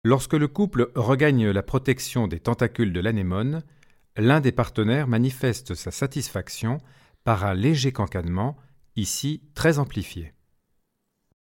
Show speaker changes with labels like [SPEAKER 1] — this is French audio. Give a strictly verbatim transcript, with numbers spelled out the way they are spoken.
[SPEAKER 1] Lorsque le couple regagne la protection des tentacules de l'anémone, l'un des partenaires manifeste sa satisfaction par un léger cancadement, ici très amplifié.